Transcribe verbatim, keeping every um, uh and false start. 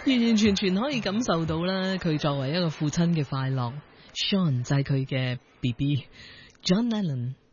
完完全全可以感受到啦，佢作為一個父親嘅快樂。Sean 就係佢嘅 B B John Lennon。